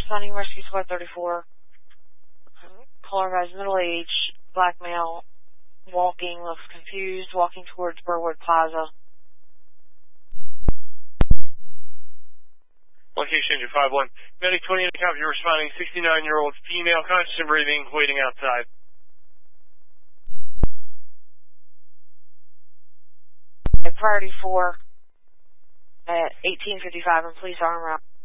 responding Rescue Squad 34. Caller has middle age, black male, walking, looks confused, walking towards Burwood Plaza. Location 251. Medic 20 in the copy, you're responding 69-year-old female, conscious and breathing, waiting outside. Priority 4 at 1855 and police arm route.